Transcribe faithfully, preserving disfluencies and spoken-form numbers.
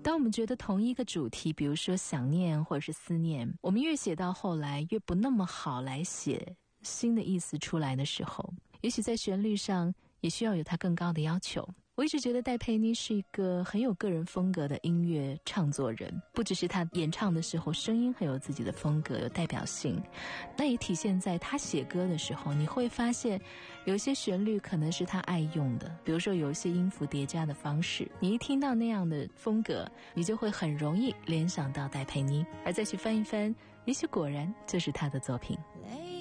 当我们觉得同一个主题，比如说想念或者是思念，我们越写到后来越不那么好来写新的意思出来的时候，也许在旋律上也需要有它更高的要求。我一直觉得戴佩妮是一个很有个人风格的音乐创作人，不只是他演唱的时候声音很有自己的风格，有代表性，那也体现在他写歌的时候，你会发现有一些旋律可能是他爱用的，比如说有一些音符叠加的方式，你一听到那样的风格，你就会很容易联想到戴佩妮，而再去翻一翻，也许果然就是他的作品。